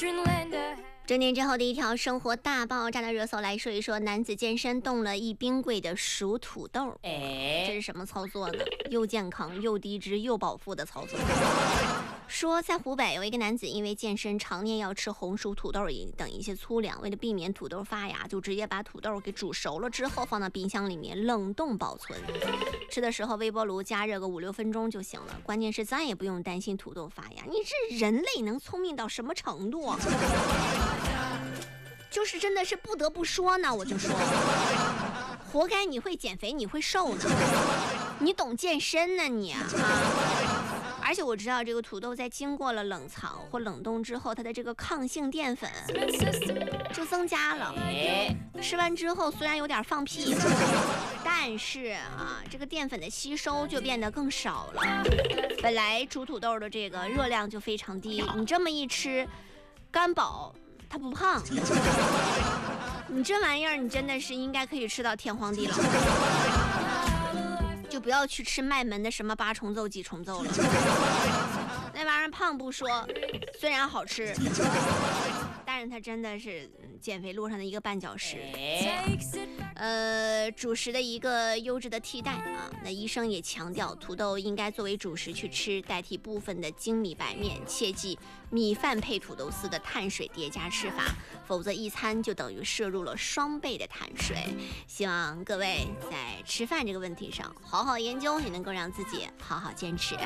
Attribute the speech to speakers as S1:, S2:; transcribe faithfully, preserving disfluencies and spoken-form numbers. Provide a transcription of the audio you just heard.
S1: 整点之后的一条生活大爆炸的热搜，来说一说男子健身动了一冰柜的熟土豆。哎，这是什么操作呢？又健康又低脂又饱腹的操作。说在湖北有一个男子因为健身常年要吃红薯土豆等一些粗粮，为了避免土豆发芽，就直接把土豆给煮熟了之后放到冰箱里面冷冻保存，吃的时候微波炉加热个五六分钟就行了。关键是咱也不用担心土豆发芽。你这人类能聪明到什么程度啊？就是真的是不得不说呢，我就说活该你会减肥你会瘦呢，你懂健身呢你啊。而且我知道这个土豆在经过了冷藏或冷冻之后，它的这个抗性淀粉就增加了。吃完之后虽然有点放屁，但是啊，这个淀粉的吸收就变得更少了。本来煮土豆的这个热量就非常低，你这么一吃，干饱它不胖。你这玩意儿，你真的是应该可以吃到天荒地老。就不要去吃卖门的什么八重奏几重奏了，那玩意儿胖不说，虽然好吃，但是它真的是减肥路上的一个绊脚石。呃，主食的一个优质的替代啊。那医生也强调，土豆应该作为主食去吃，代替部分的精米白面，切记米饭配土豆丝的碳水叠加吃法，否则一餐就等于摄入了双倍的碳水。希望各位在吃饭这个问题上好好研究，也能够让自己好好坚持。